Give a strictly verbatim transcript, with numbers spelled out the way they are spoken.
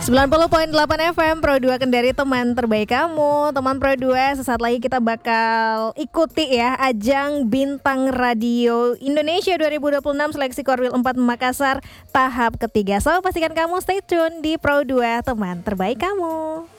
sembilan puluh koma delapan F M Pro dua Kendari, teman terbaik kamu. Teman Pro dua, sesaat lagi kita bakal ikuti ya ajang Bintang Radio Indonesia dua ribu dua puluh enam seleksi Korwil empat Makassar tahap ketiga. So pastikan kamu stay tune di Pro dua, teman terbaik kamu.